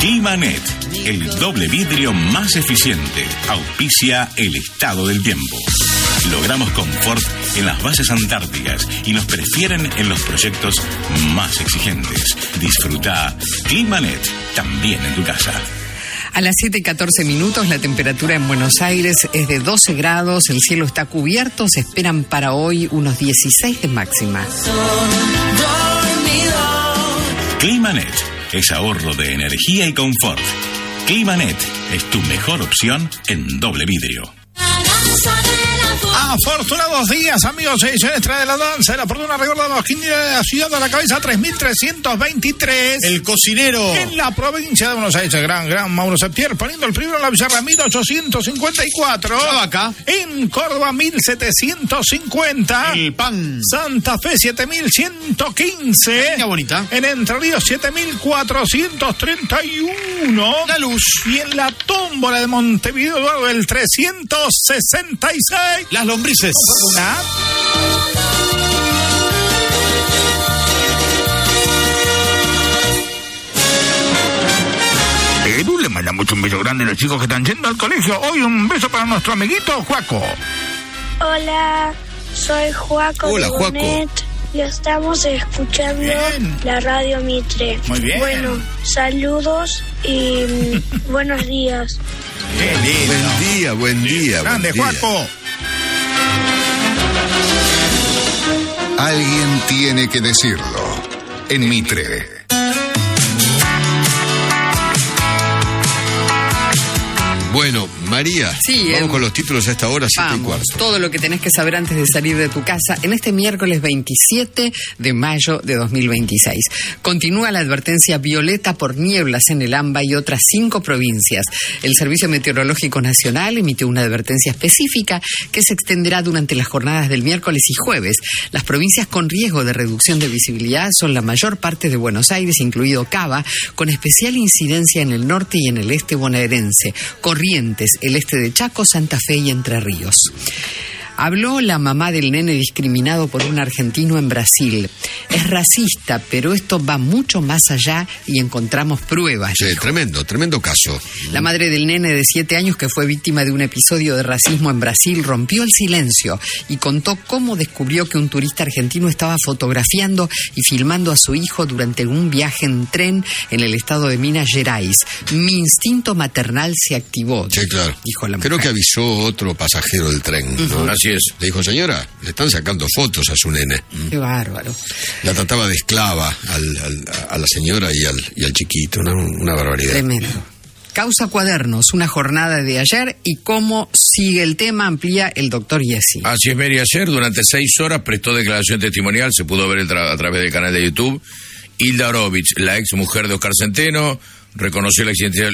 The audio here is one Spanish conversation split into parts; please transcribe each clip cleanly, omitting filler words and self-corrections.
Climanet, el doble vidrio más eficiente, auspicia el estado del tiempo. Logramos confort en las bases antárticas y nos prefieren en los proyectos más exigentes. Disfruta Climanet también en tu casa. A las 7:14, la temperatura en Buenos Aires es de 12 grados, el cielo está cubierto, se esperan para hoy unos 16 de máxima. Climanet es ahorro de energía y confort. Climanet es tu mejor opción en doble vidrio. Afortunados días, amigos, edición extra de la danza de la fortuna. Recordamos que la ciudad de la cabeza 3323. El cocinero. En la provincia de Buenos Aires, gran Mauro Septier, poniendo el primero en la Villarra 1854. La vaca. En Córdoba 1750. El pan. Santa Fe 7115. Qué bonita. En Entre Ríos 7431. La luz. Y en la tómbola de Montevideo, Eduardo, el 366. Las lombrices. Edu le manda mucho un beso grande a los chicos que están yendo al colegio. Hoy un beso para nuestro amiguito Juaco. Hola, soy Juaco. Hola, Juaco. Bonet, y estamos escuchando la radio Mitre. Muy bien. Bueno, saludos y buenos días. Qué lindo. Buen día. Grande, buen día. Juaco. Alguien tiene que decirlo. En Mitre. Bueno, María, Sí, vamos con los títulos a esta hora, 7:15. Todo lo que tenés que saber antes de salir de tu casa en este miércoles 27 de mayo de 2026. Continúa la advertencia violeta por nieblas en el AMBA y otras 5 provincias. El Servicio Meteorológico Nacional emitió una advertencia específica que se extenderá durante las jornadas del miércoles y jueves. Las provincias con riesgo de reducción de visibilidad son la mayor parte de Buenos Aires, incluido Cava, con especial incidencia en el norte y en el este bonaerense, Corrientes, el este de Chaco, Santa Fe y Entre Ríos. Habló la mamá del nene discriminado por un argentino en Brasil. Es racista, pero esto va mucho más allá y encontramos pruebas. Sí, tremendo caso. La madre del nene de 7 años que fue víctima de un episodio de racismo en Brasil rompió el silencio y contó cómo descubrió que un turista argentino estaba fotografiando y filmando a su hijo durante un viaje en tren en el estado de Minas Gerais. Mi instinto maternal se activó, Sí, claro. dijo la mujer. Creo que avisó otro pasajero del tren, ¿no? Así es. Le dijo, señora, le están sacando fotos a su nene. Qué bárbaro. La trataba de esclava a la señora y al chiquito, una barbaridad. Tremendo. Causa Cuadernos, una jornada de ayer y cómo sigue el tema amplía el doctor Yesi. Así es, Mary. Ayer, durante 6 horas, prestó declaración testimonial, se pudo ver a través del canal de YouTube. Hilda Orovich, la ex mujer de Oscar Centeno, reconoció la existencia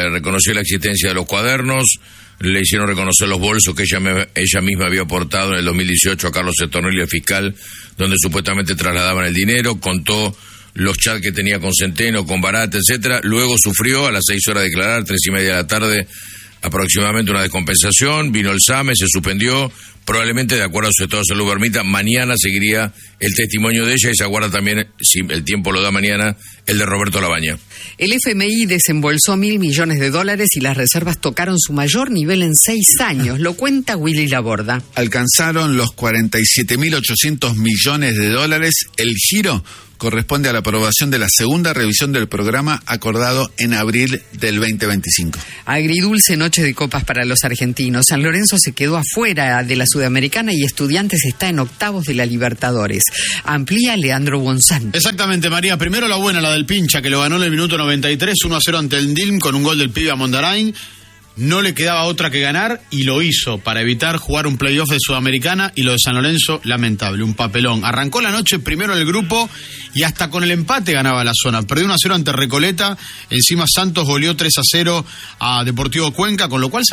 de los cuadernos, le hicieron reconocer los bolsos que ella misma había aportado en el 2018 a Carlos Estornelli, el fiscal, donde supuestamente trasladaban el dinero, contó los chats que tenía con Centeno, con Barat, etcétera. Luego sufrió a las 6 horas de declarar, 3:30 de la tarde, aproximadamente una descompensación, vino el SAME, se suspendió, probablemente de acuerdo a su estado de salud permita, mañana seguiría el testimonio de ella y se aguarda también, si el tiempo lo da mañana, el de Roberto Labaña. El FMI desembolsó $1.000 millones y las reservas tocaron su mayor nivel en 6 años, lo cuenta Willy Laborda. Alcanzaron los 47.800 millones de dólares. El giro corresponde a la aprobación de la segunda revisión del programa acordado en abril del 2025. Agridulce noche de copas para los argentinos. San Lorenzo se quedó afuera de la Sudamericana y Estudiantes está en octavos de la Libertadores. Amplía Leandro González. Exactamente, María. Primero la buena, la del Pincha, que lo ganó en el minuto 93, 1-0 ante el DILM con un gol del pibe a Mondarain. No le quedaba otra que ganar y lo hizo para evitar jugar un playoff de Sudamericana, y lo de San Lorenzo, lamentable, un papelón. Arrancó la noche primero en el grupo y hasta con el empate ganaba la zona. Perdió 1-0 ante Recoleta, encima Santos goleó 3-0 a Deportivo Cuenca, con lo cual